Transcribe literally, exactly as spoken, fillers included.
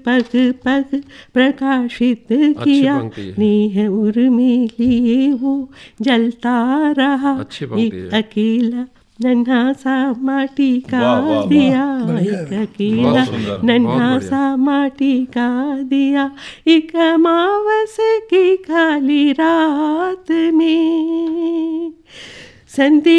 पग पग प्रकाशित किया, नेह उर्मी लिए वो जलता रहा, एक अकेला नन्हा सा माटी का दिया, एक अकेला नन्हा सा माटी का दिया, एक अमावस की खाली रात में संदे